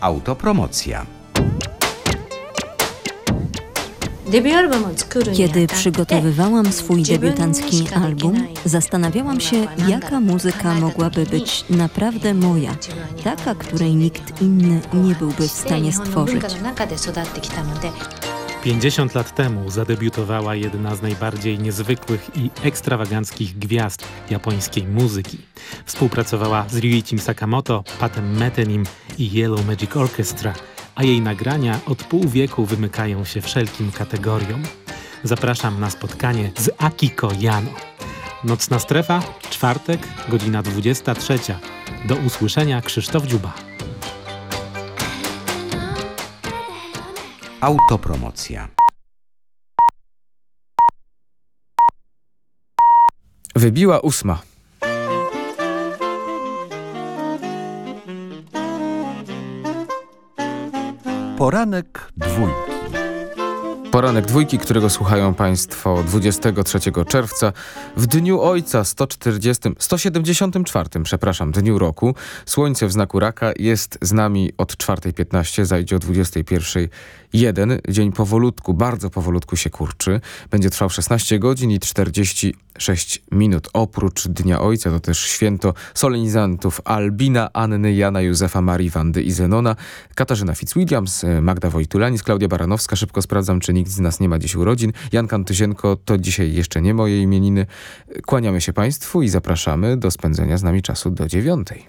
Autopromocja. Kiedy przygotowywałam swój debiutancki album, zastanawiałam się, jaka muzyka mogłaby być naprawdę moja, taka, której nikt inny nie byłby w stanie stworzyć. 50 lat temu zadebiutowała jedna z najbardziej niezwykłych i ekstrawaganckich gwiazd japońskiej muzyki. Współpracowała z Ryuichim Sakamoto, Patem Methenim i Yellow Magic Orchestra, a jej nagrania od pół wieku wymykają się wszelkim kategoriom. Zapraszam na spotkanie z Akiko Yano. Nocna strefa, czwartek, godzina 23. Do usłyszenia, Krzysztof Dziuba. Autopromocja. Wybiła 8. Poranek dwójki. Poranek dwójki, którego słuchają Państwo 23 czerwca w Dniu Ojca 174, dniu roku. Słońce w znaku raka jest z nami od 4:15, zajdzie o 21:01. Dzień powolutku, bardzo powolutku się kurczy. Będzie trwał 16 godzin i 46 minut. Oprócz Dnia Ojca to też święto solenizantów Albina, Anny, Jana, Józefa, Marii, Wandy i Zenona, Katarzyna Fitzwilliams, Magda Wojtulanis, Klaudia Baranowska. Szybko sprawdzam, czy nikt z nas nie ma dziś urodzin. Jan Kantyzienko to dzisiaj jeszcze nie moje imieniny. Kłaniamy się Państwu i zapraszamy do spędzenia z nami czasu do 9:00.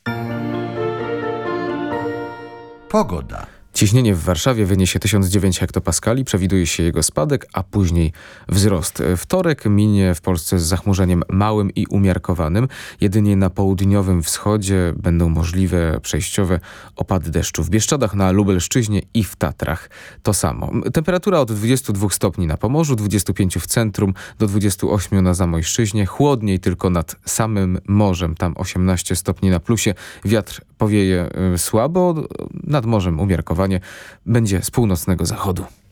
Pogoda. Ciśnienie w Warszawie wyniesie 1009 hektopaskali, przewiduje się jego spadek, a później wzrost. Wtorek minie w Polsce z zachmurzeniem małym i umiarkowanym. Jedynie na południowym wschodzie będą możliwe przejściowe opady deszczu. W Bieszczadach, na Lubelszczyźnie i w Tatrach to samo. Temperatura od 22 stopni na Pomorzu, 25 w centrum, do 28 na Zamojszczyźnie. Chłodniej tylko nad samym morzem, tam 18 stopni na plusie. Wiatr powieje słabo, nad morzem umiarkowanie. Będzie z północnego zachodu.